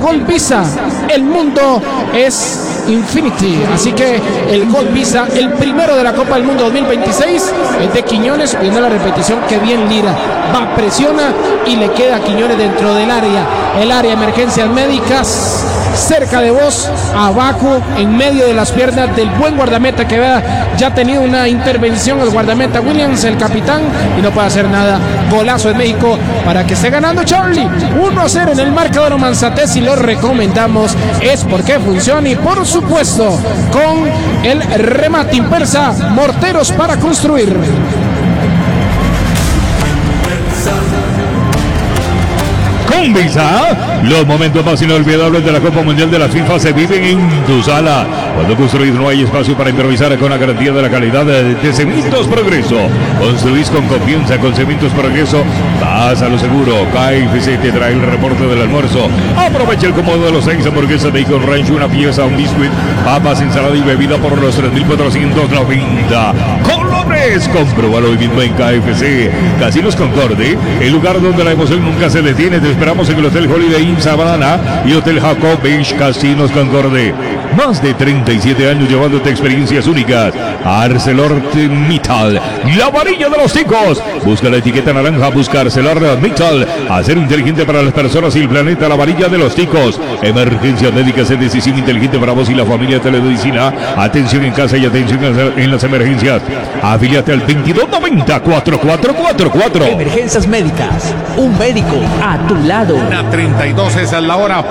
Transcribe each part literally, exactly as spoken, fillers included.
Gol Visa, el mundo es Infinity. Así que el Gol Visa, el primero de la Copa del Mundo dos mil veintiséis, es de Quiñones. Viendo la repetición, que bien Lira va, presiona y le queda a Quiñones dentro del área, el área de emergencias médicas, cerca de vos, abajo, en medio de las piernas del buen guardameta, que vea, ya ha tenido una intervención el guardameta Williams, el capitán, y no puede hacer nada. Golazo de México para que esté ganando Charlie uno a cero en el marcador Manzatés, y lo recomendamos, es porque funciona, y por supuesto con el remate Impersa, morteros para construir. Con Visa, los momentos más inolvidables de la Copa Mundial de la FIFA se viven en tu sala. Cuando construís no hay espacio para improvisar, con la garantía de la calidad de Cimientos Progreso. Construís con confianza, con Cimientos Progreso, vas a lo seguro. K F C te trae el reporte del almuerzo. Aprovecha el cómodo de los seis hamburguesas de Bacon Ranch, una pieza, un biscuit, papas, ensalada y bebida por los tres mil cuatrocientos noventa. Colores, compruébalo hoy mismo en K F C. Casinos Concorde, el lugar donde la emoción nunca se detiene. Te esperamos en el Hotel Holiday Inn Sabana y Hotel Jacob Beach Casinos Concorde. Más de treinta y siete años llevándote experiencias únicas. ArcelorMittal, la varilla de los ticos. Busca la etiqueta naranja, busca ArcelorMittal. Acero inteligente para las personas y el planeta, la varilla de los ticos. Emergencias médicas es decisión inteligente para vos y la familia. Telemedicina, atención en casa y atención en las emergencias. Afíliate al veintidós noventa, cuarenta y cuatro cuarenta y cuatro. Emergencias médicas, un médico a tu lado. Una treinta y dos, esa es la hora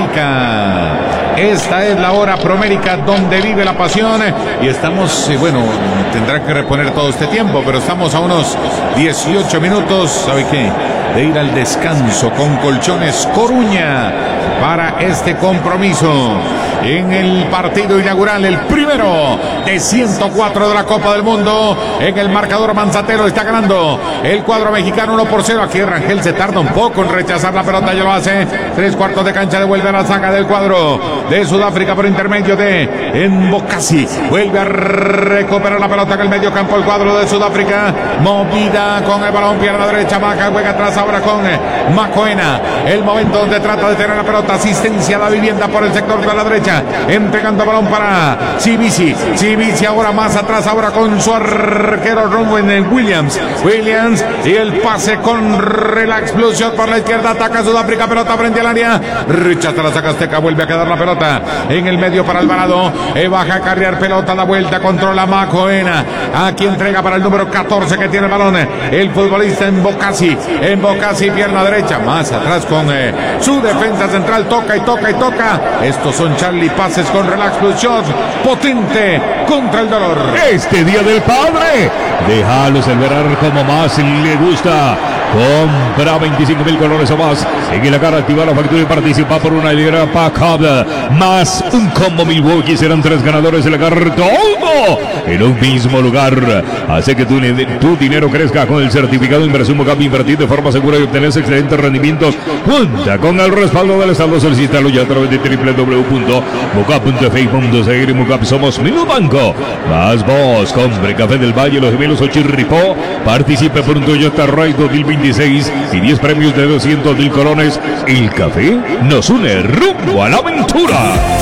promérica. Esta es la hora promérica donde vive la pasión, y estamos, eh, bueno, tendrá que reponer todo este tiempo, pero estamos a unos dieciocho minutos, ¿sabe qué? De ir al descanso con Colchones Coruña para este compromiso en el partido inaugural, el primero de ciento cuatro de la Copa del Mundo. En el marcador manzatero está ganando el cuadro mexicano uno por cero. Aquí Rangel se tarda un poco en rechazar la pelota, ya lo hace. Tres cuartos de cancha, devuelve a la saga del cuadro de Sudáfrica por intermedio de Mbokasi. Vuelve a recuperar la pelota en el medio campo el cuadro de Sudáfrica. Movida con el balón, pierna derecha, baja, juega atrás ahora con Macoena. El momento donde trata de tener la pelota, asistencia a la vivienda por el sector de la derecha, entregando el balón para Cibisi. Cibisi ahora más atrás, ahora con su arquero Ronwen Williams. Williams y el pase con relax, blue shot por la izquierda, ataca Sudáfrica, pelota frente al área, rechaza la Zacasteca, vuelve a quedar la pelota en el medio para Alvarado, eh, baja a carrear pelota, da vuelta, controla Macoena, aquí entrega para el número catorce que tiene el balón, el futbolista Mbokasi, Mbokasi, pierna derecha, más atrás con eh, su defensa central, toca y toca y toca. Estos son Charlie pases con relax, blue shot, potente contra el dolor. Este Día del Padre, déjalo celebrar como más le gusta. Compra veinticinco mil colores o más. Sigue la cara, activa la factura y participa por una hilera pack-up más un combo Milwaukee. Serán tres ganadores de la carta, todo en un mismo lugar. Hace que tu, tu dinero crezca con el certificado de inversión Mocap. Invertir de forma segura y obtener excelentes rendimientos. Cuenta con el respaldo del Estado. Solicítalo ya a través de doble u doble u doble u punto mocap punto f i punto c r. Mocap, somos Minu Banco. Más vos, compre Café del Valle, Los Gemelos o Chirripó. Participe por un Toyota Raid dos mil veintiséis y diez premios de doscientos mil colones. El café nos une rumbo a la aventura.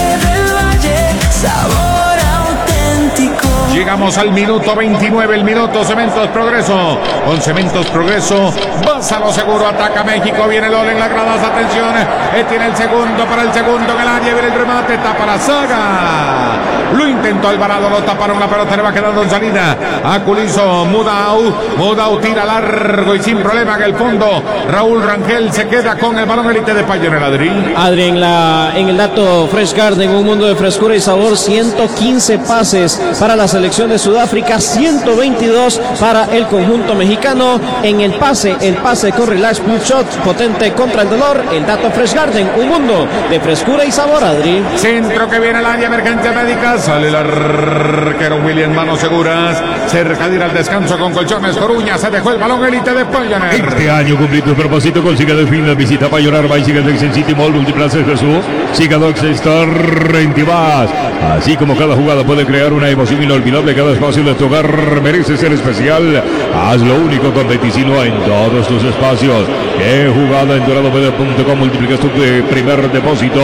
Llegamos al minuto veintinueve, el minuto Cementos Progreso. Con Cementos Progreso vas a lo seguro, ataca México, viene Lola en las gradas, atención, eh, tiene el segundo para el segundo en el área, viene el remate, tapa la saga. Lo intentó Alvarado, lo taparon, la pelota le va quedando en salida a Culizo. Mudau, Mudau tira largo y sin problema en el fondo. Raúl Rangel se queda con el balón, élite de Pioneer. Adri. Adri, en, la, en el dato Fresh Garden, un mundo de frescura y sabor, ciento quince pases para la selección de Sudáfrica, ciento veintidós para el conjunto mexicano. En el pase, el pase con relax, blue shot, potente contra el dolor. El dato Fresh Garden, un mundo de frescura y sabor, Adri. Centro que viene al área, emergencia médica, sale el arquero William, manos seguras, cerca de ir al descanso con Colchones Coruña, se dejó el balón, élite de Pioneer. Este año cumplí tu propósito, consigue de fin la visita Pioneer by Siga en City Mall, Multiplaza Jesús, Siga Dogs Store en Tibás. Así como cada jugada puede crear una emoción inolvidable, cada espacio de tu hogar merece ser especial. Haz lo único con Beticino en todos tus espacios. Qué jugada en dorado punto com, multiplicas tu primer depósito.